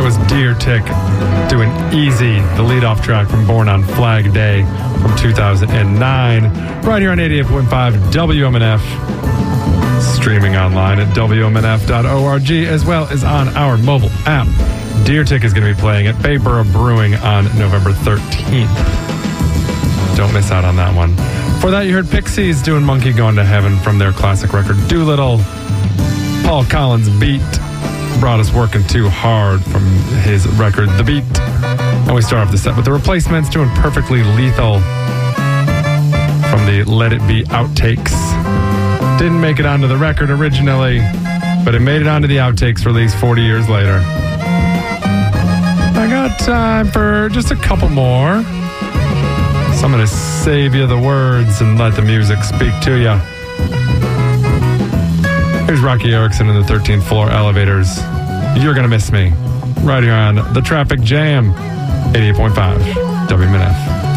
was Deer Tick doing Easy, the leadoff track from Born on Flag Day from 2009. Right here on 88.5 WMNF. Streaming online at WMNF.org as well as on our mobile app. Deer Tick is going to be playing at Bayboro Brewing on November 13th. Don't miss out on that one. For that, you heard Pixies doing Monkey Going to Heaven from their classic record Doolittle. Paul Collins' Beat brought us Working Too Hard from his record The Beat. And we start off the set with The Replacements doing Perfectly Lethal from the Let It Be outtakes. Didn't make it onto the record originally, but it made it onto the outtakes release 40 years later. I got time for just a couple more. So I'm going to save you the words and let the music speak to you. Here's Rocky Erickson in the 13th Floor Elevators. You're going to miss me. Right here on The Traffic Jam, 88.5 WMNF.